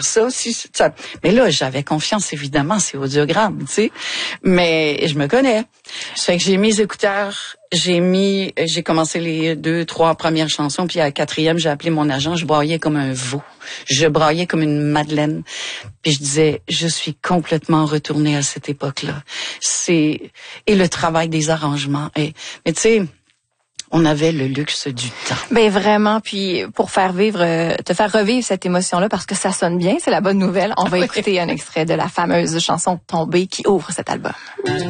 faire ça. Mais là, j'avais confiance, évidemment, c'est Audiogramme, tu sais. Mais je me connais. Fait que j'ai mis les écouteurs, j'ai commencé les 2, 3 premières chansons, puis à la 4e, j'ai appelé mon agent, je braillais comme un veau. Je braillais comme une madeleine. Puis je disais, je suis complètement retournée à cette époque-là. Et le travail des arrangements. Mais tu sais, on avait le luxe du temps. Ben vraiment, puis pour te faire revivre cette émotion-là, parce que ça sonne bien, c'est la bonne nouvelle. On va écouter un extrait de la fameuse chanson Tombée qui ouvre cet album.